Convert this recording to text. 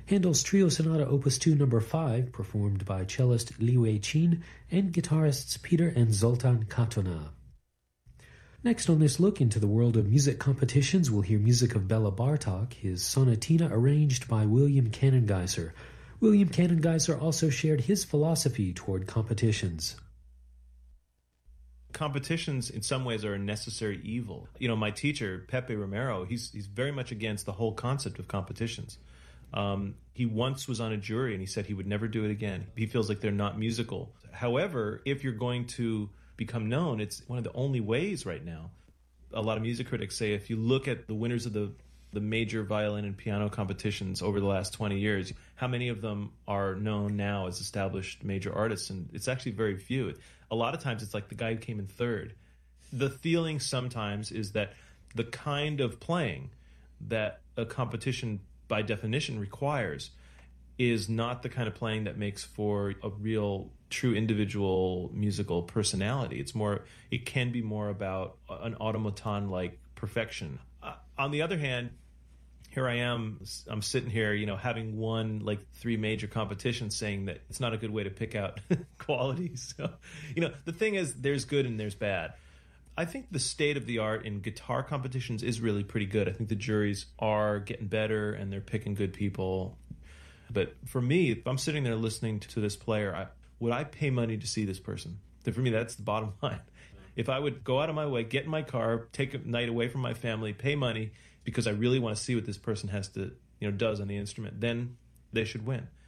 Handel's Trio Sonata Opus 2 No. 5, performed by cellist Li Wei-chin and guitarists Peter and Zoltan Katona. Next on this look into the world of music competitions, we'll hear music of Bela Bartok, his Sonatina arranged by William Kanengeiser. William Kanengeiser also shared his philosophy toward competitions. Competitions in some ways are a necessary evil. You know, my teacher, Pepe Romero, he's very much against the whole concept of competitions. He once was on a jury and he said he would never do it again. He feels like they're not musical. However, if you're going to become known, it's one of the only ways right now. A lot of music critics say if you look at the winners of the major violin and piano competitions over the last 20 years, how many of them are known now as established major artists? And it's actually very few. A lot of times it's like the guy who came in third. The feeling sometimes is that the kind of playing that a competition by definition requires is not the kind of playing that makes for a real true individual musical personality. It can be more about an automaton-like perfection. On the other hand, here I'm sitting here, having won like 3 major competitions, saying that it's not a good way to pick out quality. So, the thing is, there's good and there's bad. I think the state of the art in guitar competitions is really pretty good. I think the juries are getting better and they're picking good people. But for me, if I'm sitting there listening to this player, would I pay money to see this person? For me, that's the bottom line. If I would go out of my way, get in my car, take a night away from my family, pay money because I really want to see what this person has to, does on the instrument, then they should win.